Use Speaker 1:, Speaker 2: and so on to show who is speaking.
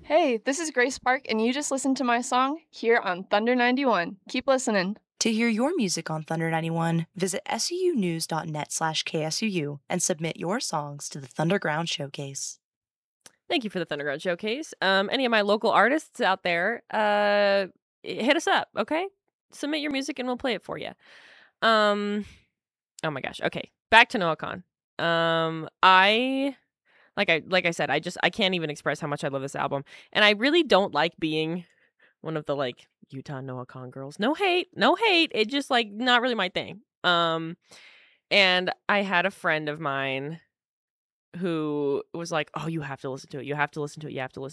Speaker 1: Hey, this is Grace Park, and you just listened to my song here on Thunder 91. Keep listening.
Speaker 2: To hear your music on Thunder 91, visit sunews.net/KSUU and submit your songs to the Thunderground Showcase.
Speaker 3: Thank you for the Thunderground Showcase. Any of my local artists out there, hit us up, okay? Submit your music and we'll play it for you. Oh my gosh. Okay, back to Noah Khan. I like I said, I can't even express how much I love this album, and I really don't like being one of the Utah Noah Khan girls. No hate, no hate. It just not really my thing. And I had a friend of mine who was like, "Oh, you have to listen to it. You have to listen to it. You have to listen."